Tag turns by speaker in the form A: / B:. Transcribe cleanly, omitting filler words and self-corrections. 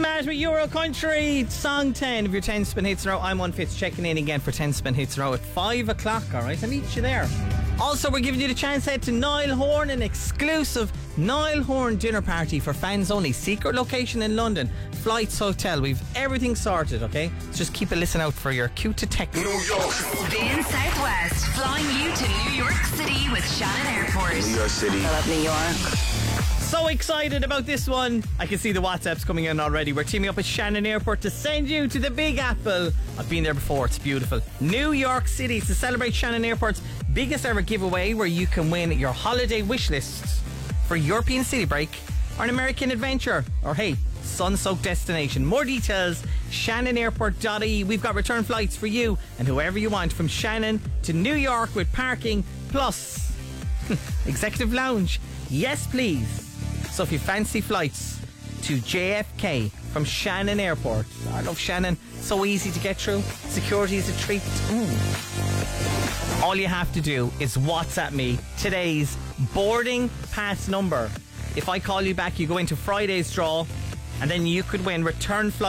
A: Matt with Euro Country, song 10 of your 10 spin hits in a row. I'm 1 Fitz checking in again for 10 spin hits in a row at 5 o'clock, alright? I'll meet you there. Also, we're giving you the chance to head to Niall Horan, an exclusive Niall Horan dinner party for fans only. Secret location in London, flights, hotel. We've everything sorted, okay? So just keep a listen out for your cue to text.
B: New York.
C: Spin Southwest, flying you to New York City with Shannon Airport.
B: New York City.
C: I love New York.
A: So excited about this one. I can see the WhatsApps coming in already. We're teaming up with Shannon Airport to send you to the Big Apple. I've been there before, it's beautiful. New York City to celebrate Shannon Airport's biggest ever giveaway, where you can win your holiday wish list for European city break or an American adventure, or hey, sun-soaked destination. More details, shannonairport.ie. We've got return flights for you and whoever you want from Shannon to New York with parking plus executive lounge. Yes, please. So if you fancy flights to JFK from Shannon Airport, I love Shannon, so easy to get through, security is a treat. All you have to do is WhatsApp me today's boarding pass number. If I call you back, you go into Friday's draw, and then you could win return flights